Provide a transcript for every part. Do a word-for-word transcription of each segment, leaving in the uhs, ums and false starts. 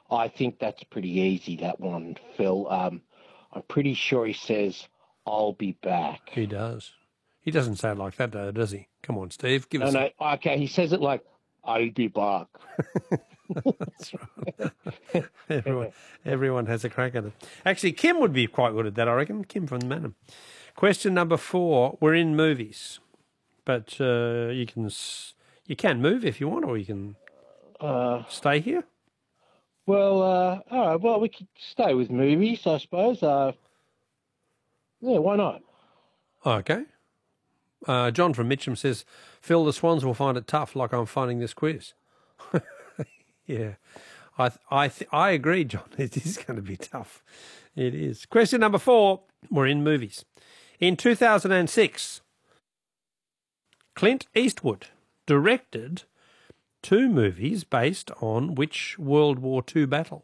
I think that's pretty easy, that one, Phil. Um, I'm pretty sure he says, "I'll be back." He does. He doesn't say it like that, though, does he? Come on, Steve, give No, us no. a... Okay, he says it like, "I'll be back." That's right. everyone, everyone has a crack at it. Actually, Kim would be quite good at that, I reckon. Kim from the Manham. Question number four. We're in movies, but uh, you can you can move if you want, or you can Uh, stay here. well, uh, all right. Well, we could stay with movies, I suppose. Uh, yeah, why not? Okay. Uh, John from Mitcham says, Phil, the Swans will find it tough like I'm finding this quiz. Yeah. I I th- I agree, John. It is going to be tough. It is. Question number four. We're in movies. In two thousand six, Clint Eastwood directed two movies based on which World War Two battle?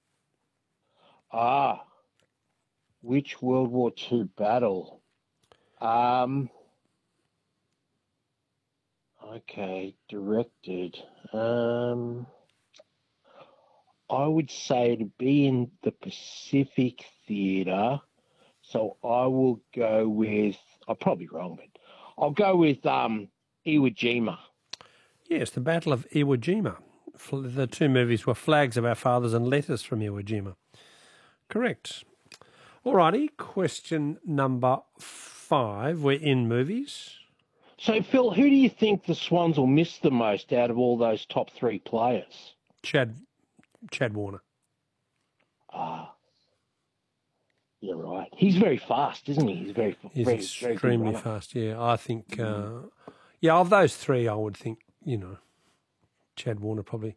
Ah, which World War Two battle? Um, okay, directed. Um, I would say to be in the Pacific Theatre, so I will go with. I'm probably wrong, but I'll go with um, Iwo Jima. Yes, the Battle of Iwo Jima. The two movies were Flags of Our Fathers and Letters from Iwo Jima. Correct. Alrighty, question number five. We're in movies. So, Phil, who do you think the Swans will miss the most out of all those top three players? Chad Chad Warner. Ah, you're right. He's very fast, isn't he? He's very, He's very, extremely very fast, yeah. I think, uh, yeah, of those three, I would think, you know, Chad Warner probably.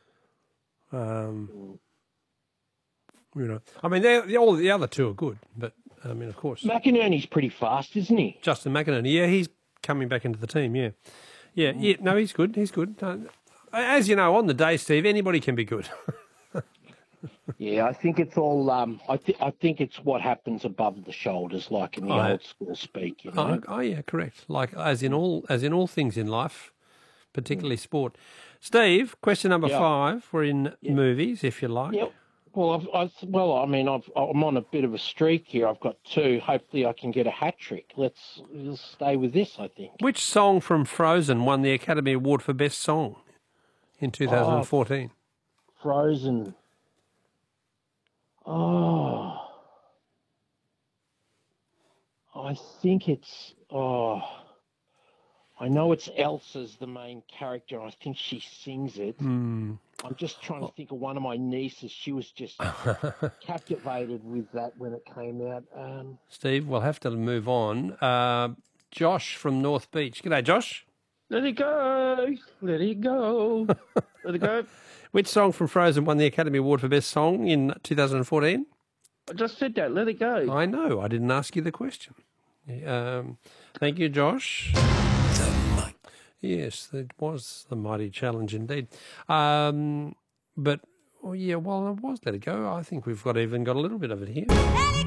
Um, you know, I mean, they all the other two are good, but, I mean, of course. McInerney's pretty fast, isn't he? Justin McInerney, yeah, he's coming back into the team, yeah. Yeah, yeah, no, he's good, he's good. Uh, as you know, on the day, Steve, anybody can be good. Yeah, I think it's all. Um, I think I think it's what happens above the shoulders, like in the Oh, old school speak. You know? oh, oh, yeah, correct. Like as in all, as in all things in life, particularly sport. Steve, question number Yeah. five. We're in Yeah. movies, if you like. Yep. Well, I've, I've, well, I mean, I've, I'm on a bit of a streak here. I've got two. Hopefully, I can get a hat trick. Let's, let's stay with this. I think. Which song from Frozen won the Academy Award for Best Song in two thousand fourteen? Oh, Frozen. Oh, I think it's. Oh, I know it's Elsa's the main character. I think she sings it. Hmm. I'm just trying to think of one of my nieces. She was just captivated with that when it came out. Um, Steve, we'll have to move on. Uh, Josh from North Beach. G'day, Josh. Let it go. Let it go. Let it go. Which song from Frozen won the Academy Award for Best Song in two thousand fourteen? I just said that. Let it go. I know. I didn't ask you the question. Um, thank you, Josh. Yes, it was the mighty challenge indeed. Um, but, oh yeah, well, it was Let It Go. I think we've got even got a little bit of it here.